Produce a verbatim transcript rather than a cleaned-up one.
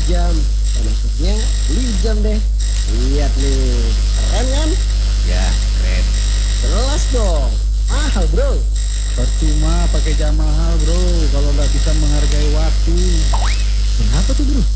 jam. Dan akhirnya beli jam deh. Lihat nih, keren kan? Ya, keren. Jelas dong, mahal bro. Percuma pakai jam mahal bro, kalau nggak bisa menghargai waktu. Kenapa tuh bro?